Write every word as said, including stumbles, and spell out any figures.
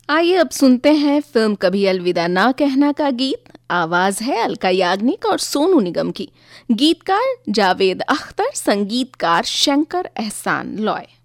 आइए अब सुनते हैं फिल्म कभी अलविदा ना कहना का गीत। आवाज है अलका याग्निक और सोनू निगम की। गीतकार जावेद अख्तर, संगीतकार शंकर एहसान लॉय।